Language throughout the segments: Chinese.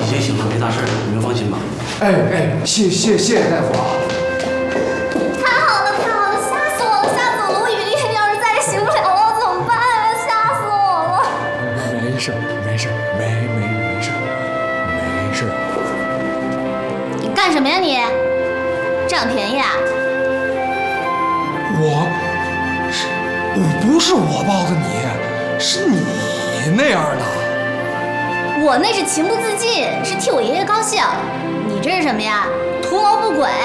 已经醒了，没大事，你们放心吧。 哎，谢谢大夫啊！ 太好了，吓死我了！我以为丽丽要是再也醒不了了，怎么办呀？吓死我了！ 没事，没事。 你干什么呀你？占便宜啊？ 不是我抱的你，是你那样的。 我那是情不自禁，是替我爷爷高兴。你这是什么呀？图谋不轨。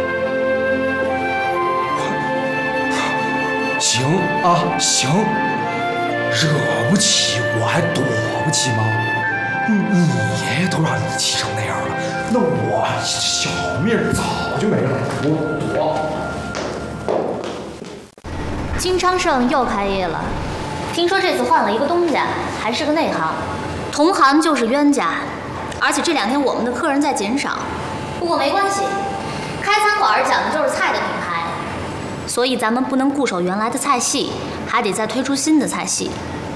行啊，行，惹不起我还躲不起吗？你爷爷都让你气成那样了，那我小命早就没了，我躲。 金昌盛又开业了，听说这次换了一个东家，还是个内行，同行就是冤家。而且这2天我们的客人在减少，不过没关系，开餐馆讲的就是菜的品牌，所以咱们不能固守原来的菜系，还得再推出新的菜系。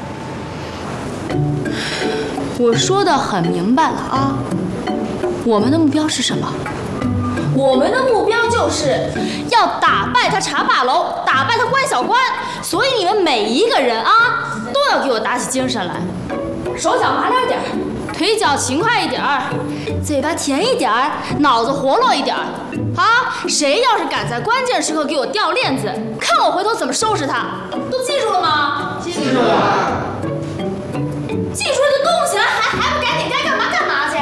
我说的很明白了啊，我们的目标是什么？我们的目标就是要打败他茶霸楼，打败他关小关。所以你们每一个人啊，都要给我打起精神来，手脚麻溜点儿，腿脚勤快一点儿，嘴巴甜一点儿，脑子活络一点儿。啊，谁要是敢在关键时刻给我掉链子，看我回头怎么收拾他。都记住了吗？记住了。记住了就动起来，还不赶紧该干嘛干嘛去？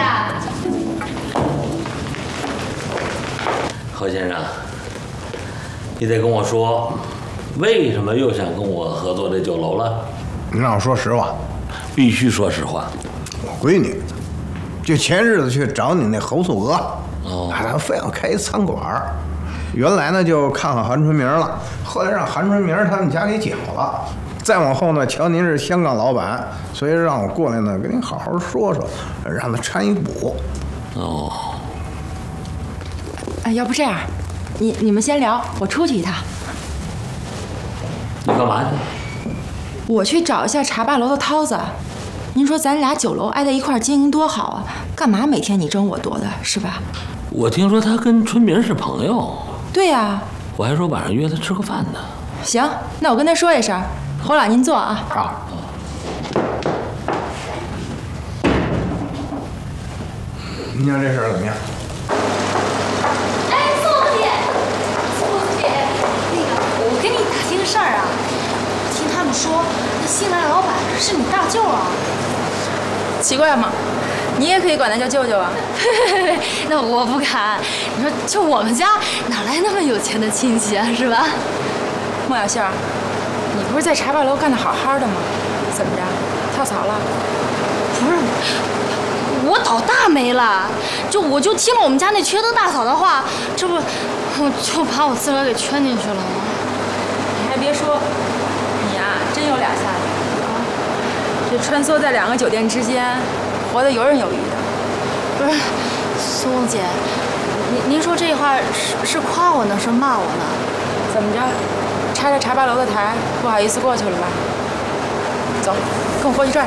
何先生，你得跟我说，为什么又想跟我合作这酒楼了？ 你让我说实话， 必须说实话。 我闺女就前日子去找你那侯素娥，她非要开一餐馆。原来呢就看好韩春明了，后来让韩春明他们家给搅了。再往后呢，瞧您是香港老板，所以让我过来呢跟您好好说说，让他掺一补。 哦。 哎，要不这样，你们先聊，我出去一趟。 你干嘛去？ 我去找一下茶霸楼的涛子。您说咱俩酒楼挨在一块儿经营多好啊，干嘛每天你争我夺的，是吧？ 我听说他跟春明是朋友。 对呀。 我还说晚上约他吃个饭呢。 行，那我跟他说一声。侯老您坐啊。 好。您家这事儿怎么样？ 我跟你打听个事儿啊，听他们说那新来的老板是你大舅啊。 奇怪吗？你也可以管他叫舅舅啊。 那我不敢。你说就我们家哪来那么有钱的亲戚啊，是吧？ 莫小杏儿，你不是在茶霸楼干得好好的吗？怎么着，跳槽了？ 不是，我倒大霉了。我就听了我们家那缺德大嫂的话，这不我就把我自个儿给圈进去了吗？ 你还别说，你呀真有俩下子啊！这穿梭在2个酒店之间，活得游刃有余的。 不是，苏梦姐，您说这话是夸我呢，是骂我呢？ 怎么着，拆了茶霸楼的台，不好意思过去了吧？走，跟我过去转。